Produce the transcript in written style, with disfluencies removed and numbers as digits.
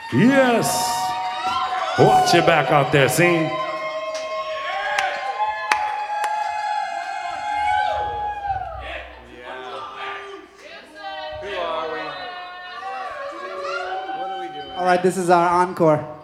Yes. Watch your back out there, see? All right, this is our encore.